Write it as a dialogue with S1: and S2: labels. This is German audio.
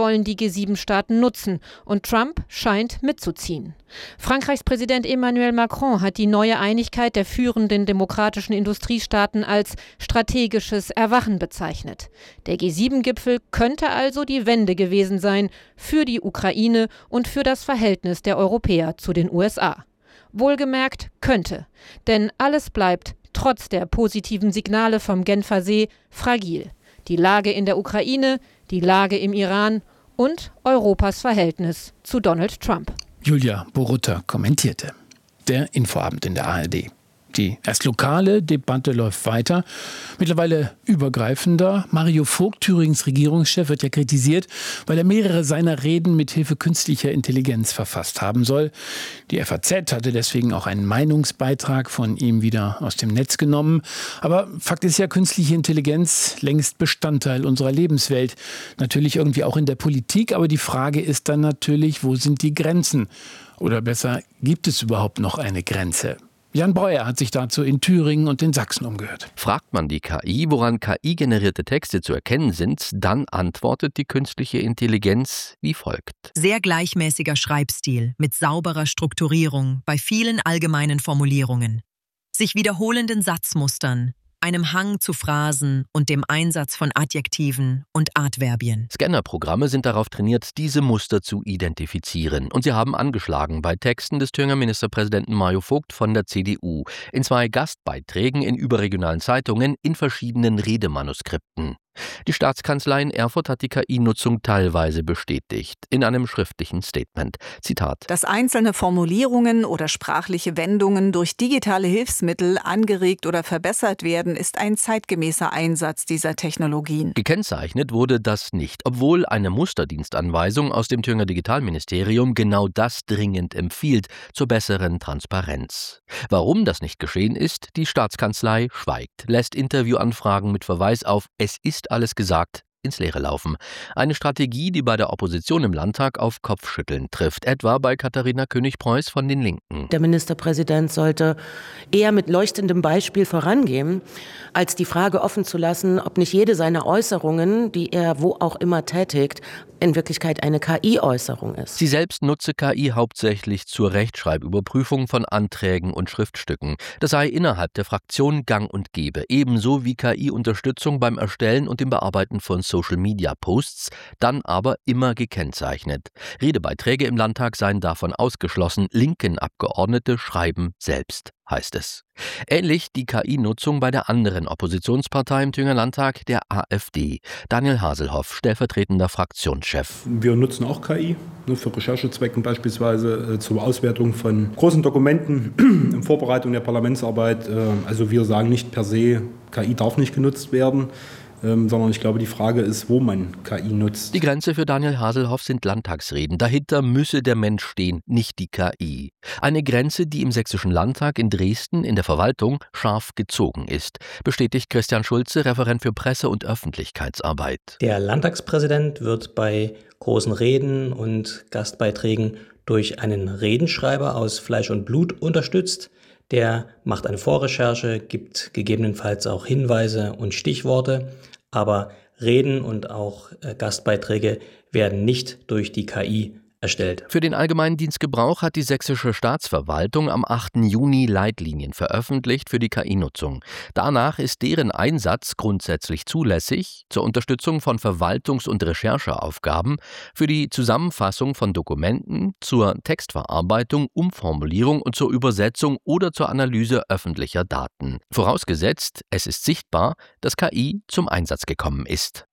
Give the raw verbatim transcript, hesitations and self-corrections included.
S1: wollen die G sieben Staaten nutzen und Trump scheint mitzuziehen. Frankreichs Präsident Emmanuel Macron hat die neue Einigkeit der führenden demokratischen Industriestaaten als strategisches Erwachen bezeichnet. Der G sieben Gipfel könnte also die Wende gewesen sein für die Ukraine und für das Verhältnis der Europäer zu den U S A. Wohlgemerkt könnte, denn alles bleibt trotz der positiven Signale vom Genfer See fragil. Die Lage in der Ukraine, die Lage im Iran und Europas Verhältnis zu Donald Trump.
S2: Julia Borutta kommentierte. Der Infoabend in der A R D. Die erst lokale Debatte läuft weiter, mittlerweile übergreifender. Mario Vogt, Thürings Regierungschef, wird ja kritisiert, weil er mehrere seiner Reden mit Hilfe künstlicher Intelligenz verfasst haben soll. Die F A Z hatte deswegen auch einen Meinungsbeitrag von ihm wieder aus dem Netz genommen. Aber Fakt ist ja, künstliche Intelligenz längst Bestandteil unserer Lebenswelt. Natürlich irgendwie auch in der Politik, aber die Frage ist dann natürlich, wo sind die Grenzen? Oder besser, gibt es überhaupt noch eine Grenze? Jan Breuer hat sich dazu in Thüringen und in Sachsen umgehört.
S3: Fragt man die K I, woran K I-generierte Texte zu erkennen sind, dann antwortet die künstliche Intelligenz wie folgt.
S4: Sehr gleichmäßiger Schreibstil mit sauberer Strukturierung bei vielen allgemeinen Formulierungen, sich wiederholenden Satzmustern, einem Hang zu Phrasen und dem Einsatz von Adjektiven und Adverbien.
S3: Scannerprogramme sind darauf trainiert, diese Muster zu identifizieren. Und sie haben angeschlagen bei Texten des Thüringer Ministerpräsidenten Mario Vogt von der C D U, in zwei Gastbeiträgen in überregionalen Zeitungen, in verschiedenen Redemanuskripten. Die Staatskanzlei in Erfurt hat die K I-Nutzung teilweise bestätigt, in einem schriftlichen Statement. Zitat:
S5: Dass einzelne Formulierungen oder sprachliche Wendungen durch digitale Hilfsmittel angeregt oder verbessert werden, ist ein zeitgemäßer Einsatz dieser Technologien.
S3: Gekennzeichnet wurde das nicht, obwohl eine Musterdienstanweisung aus dem Thüringer Digitalministerium genau das dringend empfiehlt, zur besseren Transparenz. Warum das nicht geschehen ist, die Staatskanzlei schweigt, lässt Interviewanfragen mit Verweis auf „Es ist alles gesagt“ ins Leere laufen. Eine Strategie, die bei der Opposition im Landtag auf Kopfschütteln trifft, etwa bei Katharina König-Preuß von den Linken.
S6: Der Ministerpräsident sollte eher mit leuchtendem Beispiel vorangehen, als die Frage offen zu lassen, ob nicht jede seiner Äußerungen, die er wo auch immer tätigt, in Wirklichkeit eine K I-Äußerung ist.
S3: Sie selbst nutze K I hauptsächlich zur Rechtschreibüberprüfung von Anträgen und Schriftstücken. Das sei innerhalb der Fraktion gang und gäbe, ebenso wie K I-Unterstützung beim Erstellen und dem Bearbeiten von Social-Media-Posts, dann aber immer gekennzeichnet. Redebeiträge im Landtag seien davon ausgeschlossen, linken Abgeordnete schreiben selbst, heißt es. Ähnlich die K I-Nutzung bei der anderen Oppositionspartei im Thüringer Landtag, der AfD. Daniel Haselhoff, stellvertretender Fraktionschef.
S7: Wir nutzen auch K I ne, für Recherchezwecken, beispielsweise äh, zur Auswertung von großen Dokumenten in Vorbereitung der Parlamentsarbeit. Äh, also wir sagen nicht per se, K I darf nicht genutzt werden. Ähm, sondern ich glaube, die Frage ist, wo man K I nutzt.
S3: Die Grenze für Daniel Haselhoff sind Landtagsreden. Dahinter müsse der Mensch stehen, nicht die K I. Eine Grenze, die im Sächsischen Landtag in Dresden in der Verwaltung scharf gezogen ist, bestätigt Christian Schulze, Referent für Presse- und Öffentlichkeitsarbeit.
S8: Der Landtagspräsident wird bei großen Reden und Gastbeiträgen durch einen Redenschreiber aus Fleisch und Blut unterstützt. Der macht eine Vorrecherche, gibt gegebenenfalls auch Hinweise und Stichworte, aber Reden und auch äh, Gastbeiträge werden nicht durch die K I erstellt.
S3: Für den allgemeinen Dienstgebrauch hat die sächsische Staatsverwaltung am achten Juni Leitlinien veröffentlicht für die K I-Nutzung. Danach ist deren Einsatz grundsätzlich zulässig zur Unterstützung von Verwaltungs- und Rechercheaufgaben, für die Zusammenfassung von Dokumenten, zur Textverarbeitung, Umformulierung und zur Übersetzung oder zur Analyse öffentlicher Daten. Vorausgesetzt, es ist sichtbar, dass K I zum Einsatz gekommen ist.